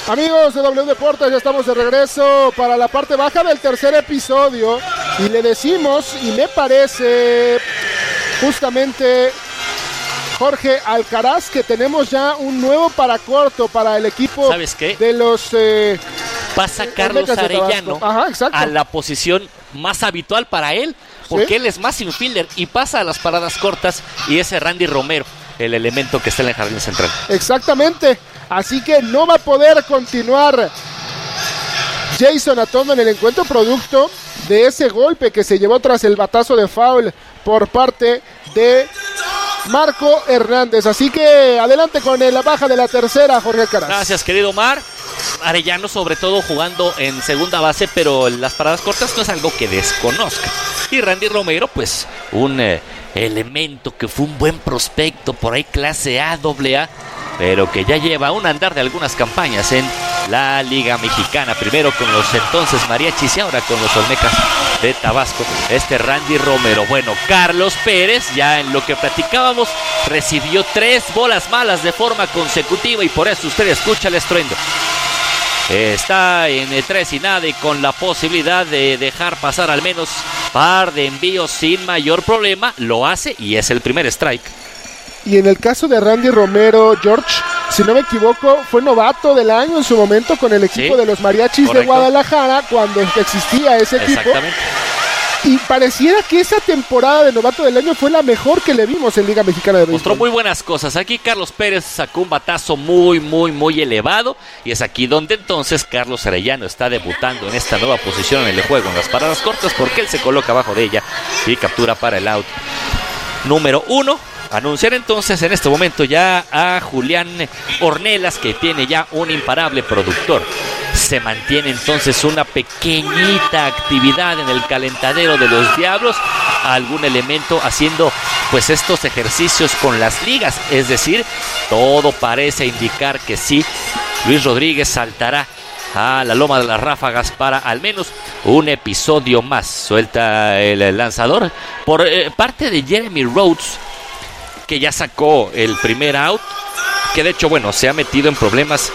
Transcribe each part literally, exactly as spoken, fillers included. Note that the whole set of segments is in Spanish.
Amigos de W Deportes, ya estamos de regreso para la parte baja del tercer episodio y le decimos, y me parece justamente Jorge Alcaraz, que tenemos ya un nuevo paracorto para el equipo. ¿Sabes qué? De los eh, pasa Carlos Arellano Ajá, a la posición más habitual para él, porque ¿sí? Él es más infielder y pasa a las paradas cortas, y ese Randy Romero, el elemento que está en el jardín central. Exactamente, así que no va a poder continuar Jason Atondo en el encuentro, producto de ese golpe que se llevó tras el batazo de foul por parte de Marco Hernández. Así que adelante con la baja de la tercera, Jorge Alcaraz. Gracias, querido Omar. Arellano sobre todo jugando en segunda base, pero las paradas cortas no es algo que desconozca. Y Randy Romero, pues un eh, elemento que fue un buen prospecto, por ahí clase A, doble A, pero que ya lleva un andar de algunas campañas en la Liga Mexicana, primero con los entonces Mariachis y ahora con los Olmecas de Tabasco. Este Randy Romero, bueno, Carlos Pérez, ya en lo que platicábamos, recibió tres bolas malas de forma consecutiva y por eso usted escucha el estruendo. Está en tres y nada y con la posibilidad de dejar pasar al menos par de envíos sin mayor problema, lo hace y es el primer strike. Y en el caso de Randy Romero, George, si no me equivoco, fue novato del año en su momento con el equipo sí, de los Mariachis correcto. de Guadalajara, cuando existía ese equipo. Exactamente. Y pareciera que esa temporada de novato del año fue la mejor que le vimos en Liga Mexicana de Béisbol. Mostró muy buenas cosas. Aquí Carlos Pérez sacó un batazo muy, muy, muy elevado. Y es aquí donde entonces Carlos Arellano está debutando en esta nueva posición en el juego, en las paradas cortas, porque él se coloca abajo de ella y captura para el out número uno. Anunciar entonces en este momento ya a Julián Ornelas, que tiene ya un imparable productor. Se mantiene entonces una pequeñita actividad en el calentadero de los Diablos, algún elemento haciendo pues estos ejercicios con las ligas, es decir, todo parece indicar que sí, Luis Rodríguez saltará a la loma de las ráfagas para al menos un episodio más. Suelta el lanzador por eh, parte de Jeremy Rhodes, que ya sacó el primer out, que de hecho, bueno, se ha metido en problemas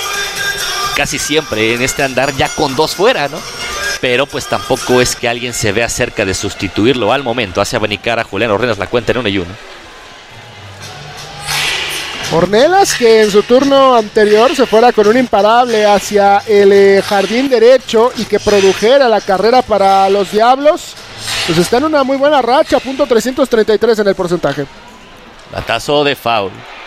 casi siempre en este andar ya con dos fuera, ¿no? Pero pues tampoco es que alguien se vea cerca de sustituirlo al momento. Hace abanicar a Julián Ornelas la cuenta en uno y uno. Ornelas, que en su turno anterior se fuera con un imparable hacia el eh, jardín derecho y que produjera la carrera para los Diablos, pues está en una muy buena racha, punto trescientos treinta y tres en el porcentaje. Batazo de foul.